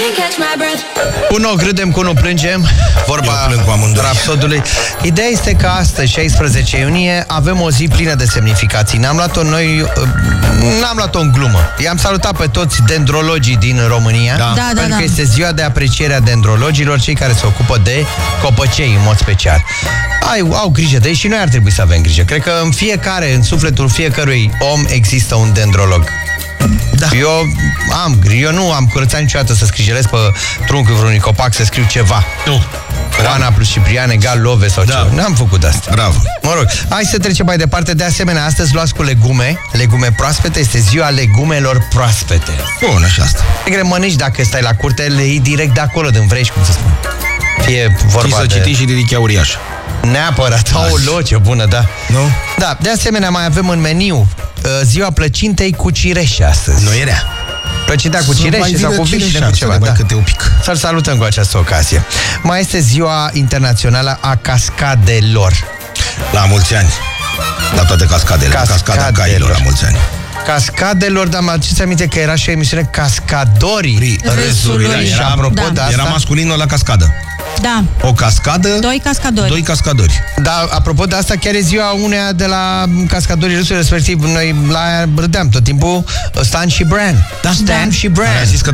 Cu nou râdem, cu nu plângem. Vorba rapsodului. Ideea este că astăzi, 16 iunie, avem o zi plină de semnificații. N-am luat-o în glumă. I-am salutat pe toți dendrologii din România, pentru că este ziua de apreciere a dendrologilor, cei care se ocupă de copăcei în mod special. Au grijă de ei și noi ar trebui să avem grijă. Cred că în sufletul fiecărui om există un dendrolog. Da. Eu nu am curățat niciodată să scrijelez pe truncul vreunui copac să scriu ceva. Nu. Oana plus Ciprian egal Love sau ceva. N-am făcut asta. Bravo. Mă rog, hai să trecem mai departe. De asemenea, astăzi luați cu legume proaspete. Este ziua legumelor proaspete. Bun, așa asta. Mănânci dacă stai la curte, le iei direct de acolo, din Vrești, cum să spun. Fie vorba și să citiți și Ridichea Uriașă. Neapărat, o ce bună, da. Nu? Da, de asemenea mai avem în meniu ziua plăcintei cu cireșe astăzi. Nu era. Plăcintea cu cireșe sau cu vișine, cu ceva, da. Câte un pic. Să-l salutăm cu această ocazie. Mai este ziua internațională a cascadelor. La mulți ani. La toate cascadele. Cascada Cailor, la mulți ani. Cascadelor, dar mă aduceți aminte că era și o emisiune Cascadorii Râsului. Și apropo de asta, era masculinul la cascadă. Da. O cascadă, doi cascadori. Da, apropo de asta, chiar e ziua uneia de la Cascadorii Râsului, respectiv noi la aia râdeam tot timpul, Stan și Bran. Da, Stan și Bran. A zis că